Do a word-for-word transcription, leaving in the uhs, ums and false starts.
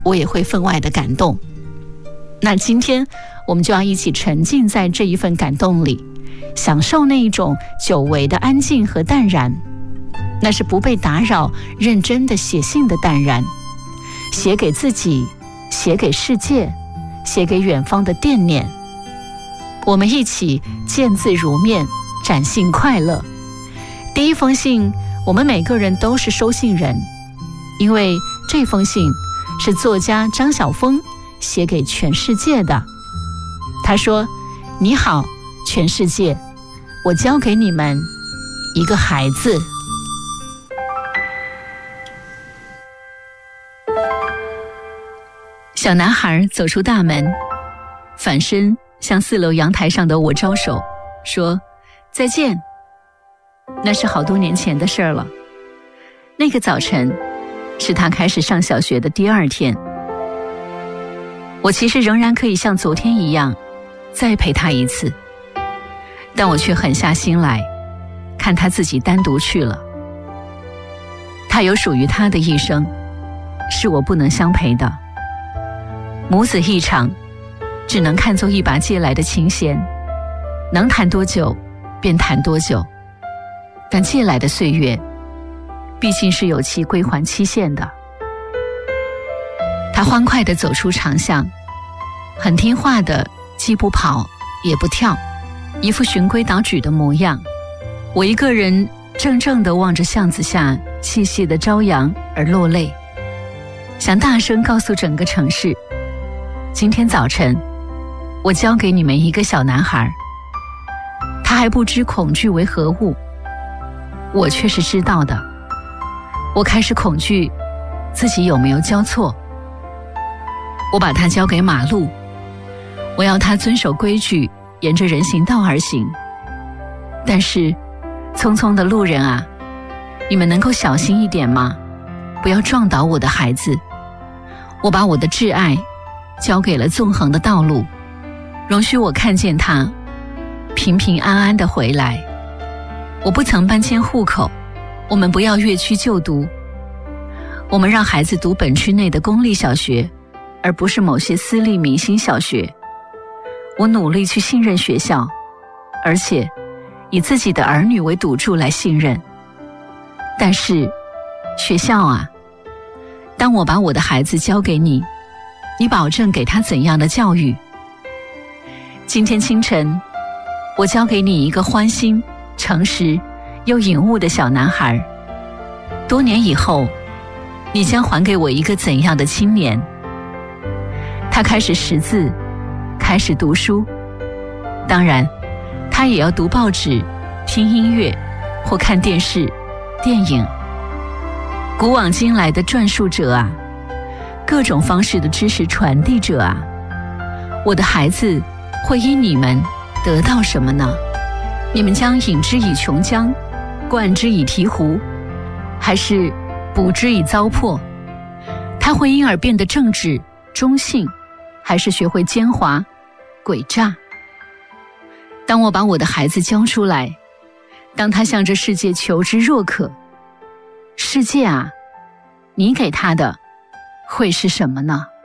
我也会分外的感动。那今天我们就要一起沉浸在这一份感动里，享受那一种久违的安静和淡然，那是不被打扰，认真的写信的淡然，写给自己，写给世界，写给远方的惦念。我们一起见字如面，展信快乐。第一封信，我们每个人都是收信人，因为这封信是作家张晓峰写给全世界的。他说：你好，全世界，我交给你们一个孩子。小男孩走出大门，反身向四楼阳台上的我招手，说再见。那是好多年前的事儿了。那个早晨是他开始上小学的第二天。我其实仍然可以像昨天一样再陪他一次，但我却狠下心来，看他自己单独去了。他有属于他的一生，是我不能相陪的。母子一场，只能看作一把借来的琴弦，能弹多久便弹多久，但借来的岁月毕竟是有其归还期限的。他欢快地走出长巷，很听话的，既不跑也不跳，一副循规蹈矩的模样。我一个人怔怔地望着巷子下细细的朝阳而落泪，想大声告诉整个城市，今天早晨我交给你们一个小男孩。他还不知恐惧为何物，我却是知道的。我开始恐惧自己有没有交错。我把他交给马路，我要他遵守规矩，沿着人行道而行。但是匆匆的路人啊，你们能够小心一点吗？不要撞倒我的孩子。我把我的挚爱交给了纵横的道路，容许我看见他平平安安地回来。我不曾搬迁户口，我们不要越区就读，我们让孩子读本区内的公立小学，而不是某些私立明星小学。我努力去信任学校，而且以自己的儿女为赌注来信任。但是学校啊，当我把我的孩子交给你，你保证给他怎样的教育？今天清晨，我交给你一个欢心、诚实又隐悟的小男孩。多年以后，你将还给我一个怎样的青年？他开始识字，开始读书，当然他也要读报纸、听音乐或看电视、电影。古往今来的传述者啊，各种方式的知识传递者啊，我的孩子会因你们得到什么呢？你们将饮之以琼浆，灌之以醍醐，还是补之以糟粕？他会因而变得正直、忠信，还是学会奸猾、诡诈？当我把我的孩子交出来，当他向着世界求之若渴，世界啊，你给他的会是什么呢？